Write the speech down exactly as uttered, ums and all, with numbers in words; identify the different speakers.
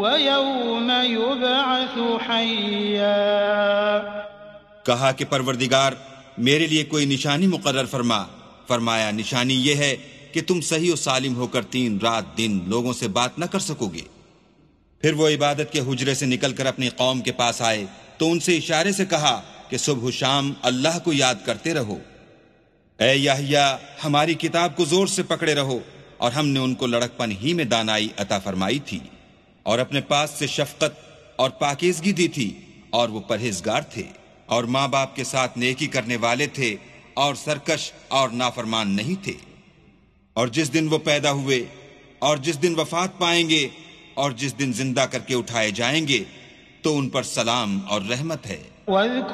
Speaker 1: वयौम युबअसु हय्या।
Speaker 2: कहा कि परवरदिगार मेरे लिए कोई निशानी मुकर्रर फरमा। फरमाया निशानी ये है कि तुम सही और सालिम होकर तीन रात दिन लोगों से बात न कर सकोगे। फिर वो इबादत के हुजरे से निकलकर अपनी कौम के पास आए तो उनसे इशारे से कहा कि सुबह शाम अल्लाह को याद करते रहो। ए याहिया, हमारी किताब को जोर से पकड़े रहो, और हमने उनको लड़कपन ही में दानाई अता फरमाई थी और अपने पास से शफकत और पाकीज़गी दी थी, और वो परहेजगार थे और माँ बाप के साथ नेकी करने वाले थे और सरकश और नाफरमान नहीं थे। और जिस दिन वो पैदा हुए और जिस दिन वफात पाएंगे और जिस दिन जिंदा करके उठाए जाएंगे तो उन पर सलाम और रहमत है।